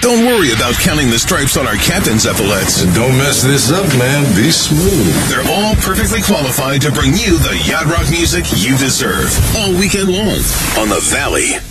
Don't worry about counting the stripes on our captain's epaulets. Don't mess this up, man. Be smooth. They're all perfectly qualified to bring you the yacht rock music you deserve all weekend long on The Valley.